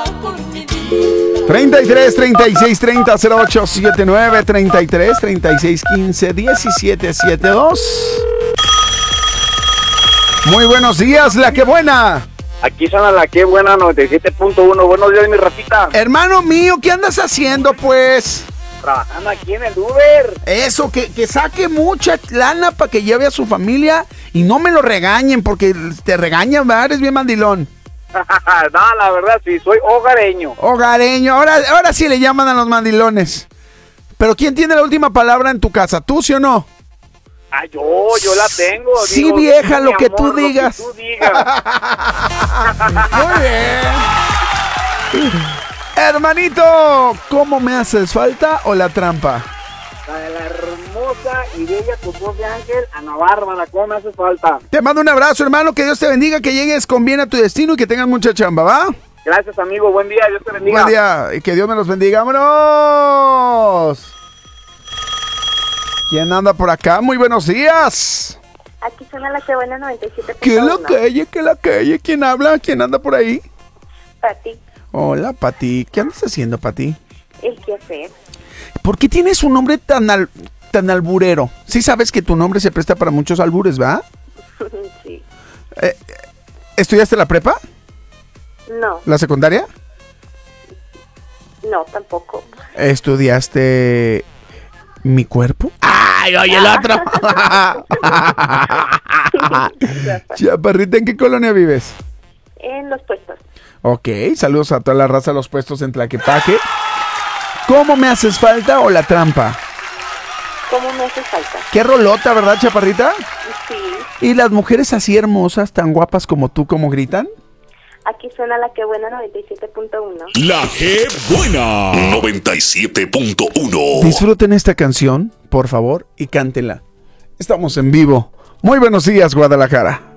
33 36 30 08 79 33 36 15 17 72. Muy buenos días, la que buena. Aquí suena la que buena 97.1. Buenos días, mi ratita. Hermano mío, ¿qué andas haciendo, pues? Trabajando aquí en el Uber. Eso, que saque mucha lana para que lleve a su familia y no me lo regañen, porque te regañan, ¿verdad? Eres bien mandilón. No, la verdad, sí, soy hogareño. Hogareño, ahora sí le llaman a los mandilones. Pero ¿quién tiene la última palabra en tu casa? ¿Tú, sí o no? Ah, yo la tengo. Sí, digo, vieja, mi lo que amor, tú digas. Lo que tú digas. Muy bien. Hermanito, ¿cómo me haces falta o la trampa? La hermosa y bella tu voz de ángel, Ana Bárbara, ¿cómo me hace falta? Te mando un abrazo, hermano, que Dios te bendiga, que llegues con bien a tu destino y que tengas mucha chamba, ¿va? Gracias, amigo, buen día, Dios te bendiga. Buen día, y que Dios me los bendiga. ¡Vámonos! ¿Quién anda por acá? Muy buenos días. Aquí suena la que buena 97.1. ¿Qué la calle? ¿Quién habla? ¿Quién anda por ahí? Pati, Hola, Pati. ¿Qué andas haciendo, Pati? el quehacer. ¿Por qué tienes un nombre tan alburero? Sí sabes que tu nombre se presta para muchos albures, ¿va? Sí. ¿Estudiaste la prepa? No, ¿La secundaria? no, tampoco. ¿Estudiaste mi cuerpo? ¡Ay, oye, el otro! Chaparrita, ¿en qué colonia vives? En los puestos. Ok, saludos a toda la raza de los puestos en Tlaquepaque. ¿Cómo me haces falta o la trampa? ¿Cómo me hace falta? Qué rolota, ¿verdad, Chaparrita? Sí. ¿Y las mujeres así hermosas, tan guapas como tú, cómo gritan? Aquí suena la que buena 97.1. La que buena 97.1. Disfruten esta canción, por favor, y cántela. Estamos en vivo. Muy buenos días, Guadalajara.